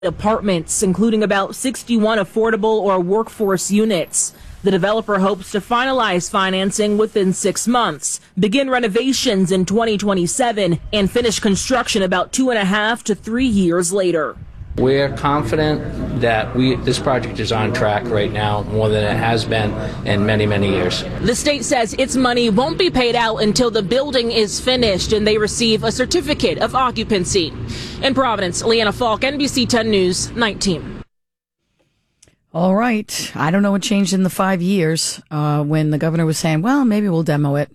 apartments, including about 61 affordable or workforce units. The developer hopes to finalize financing within 6 months, begin renovations in 2027, and finish construction about 2.5 to 3 years later. We're confident that this project is on track right now more than it has been in many, many years. The state says its money won't be paid out until the building is finished and they receive a certificate of occupancy. In Providence, Leanna Falk, NBC 10 News, 19. All right. I don't know what changed in the 5 years when the governor was saying, well, maybe we'll demo it.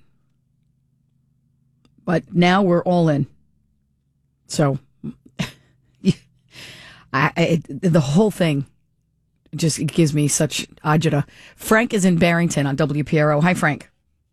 But now we're all in. So the whole thing just gives me such agita. Frank is in Barrington on WPRO. Hi, Frank.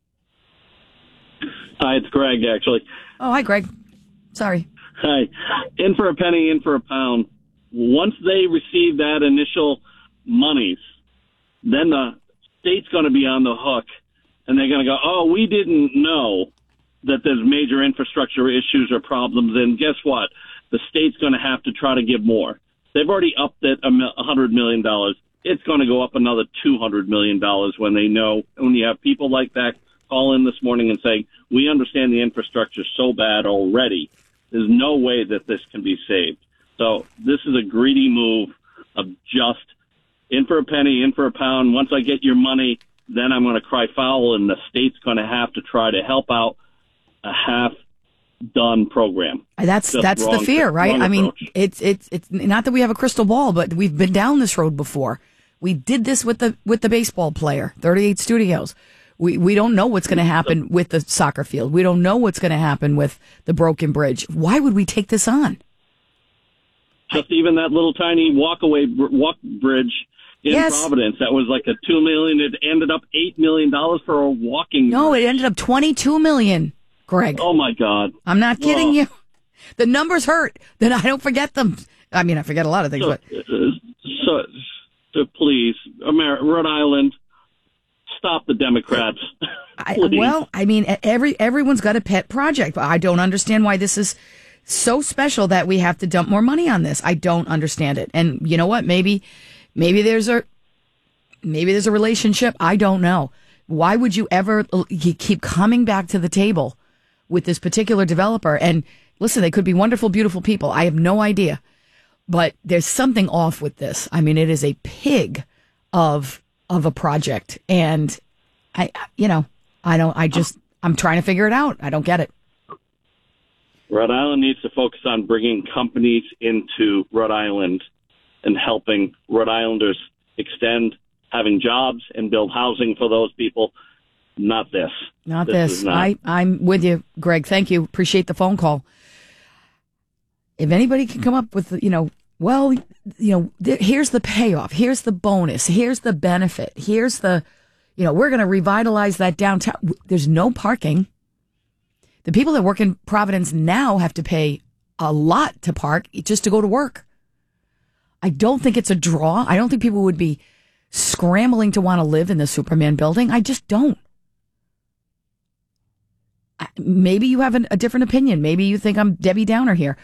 Hi, it's Greg, actually. Oh, hi, Greg. Sorry. Hi. In for a penny, in for a pound. Once they receive that initial monies, then the state's going to be on the hook, and they're going to go, oh, we didn't know that there's major infrastructure issues or problems, and guess what? The state's going to have to try to give more. They've already upped it $100 million. It's going to go up another $200 million when they know, when you have people like that call in this morning and say, we understand the infrastructure is so bad already. There's no way that this can be saved. So this is a greedy move of just in for a penny, in for a pound. Once I get your money, then I'm going to cry foul, and the state's going to have to try to help out a half-done program. That's the fear, right? I mean, it's not that we have a crystal ball, but we've been down this road before. We did this with the baseball player, 38 Studios. We don't know what's going to happen with the soccer field. We don't know what's going to happen with the broken bridge. Why would we take this on? Just even that little tiny walk bridge in Providence, that was like a $2 million. It ended up $8 million for a walking. No, bridge. It ended up $22 million, Greg. Oh my God! I'm not kidding you. The numbers hurt. Then I don't forget them. I mean, I forget a lot of things, but so please, Rhode Island, stop the Democrats. I mean, everyone's got a pet project. I don't understand why this is so special that we have to dump more money on this. I don't understand it. And you know what? Maybe there's a relationship. I don't know. Why would you keep coming back to the table with this particular developer? And listen, they could be wonderful, beautiful people. I have no idea. But there's something off with this. I mean, it is a pig of a project. And I'm trying to figure it out. I don't get it. Rhode Island needs to focus on bringing companies into Rhode Island and helping Rhode Islanders extend having jobs and build housing for those people. Not this. Not this. I'm with you, Greg. Thank you. Appreciate the phone call. If anybody can come up with, here's the payoff. Here's the bonus. Here's the benefit. Here's the, we're going to revitalize that downtown. There's no parking. The people that work in Providence now have to pay a lot to park just to go to work. I don't think it's a draw. I don't think people would be scrambling to want to live in the Superman building. I just don't. Maybe you have a different opinion. Maybe you think I'm Debbie Downer here.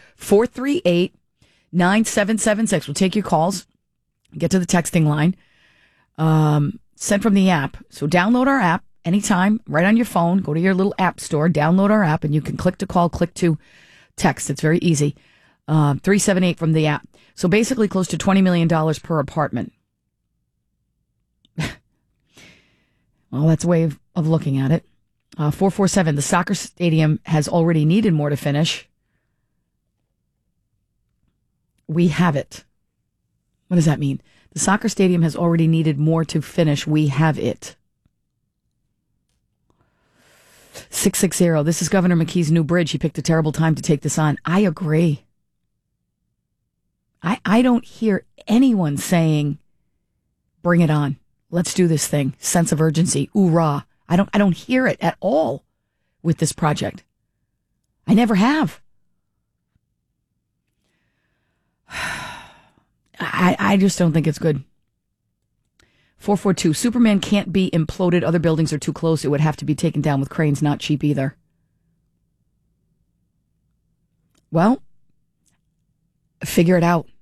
438-9776. We'll take your calls. Get to the texting line. Sent from the app. So download our app anytime, right on your phone. Go to your little app store, download our app, and you can click to call, click to text. It's very easy. 378 from the app. So basically close to $20 million per apartment. Well, that's a way of looking at it. 447, the soccer stadium has already needed more to finish. We have it. What does that mean? The soccer stadium has already needed more to finish. We have it. 660, this is Governor McKee's new bridge. He picked a terrible time to take this on. I agree. I don't hear anyone saying, bring it on. Let's do this thing. Sense of urgency. Hoorah. I don't hear it at all with this project. I never have. I just don't think it's good. 442, Superman can't be imploded. Other buildings are too close. It would have to be taken down with cranes. Not cheap either. Well, figure it out.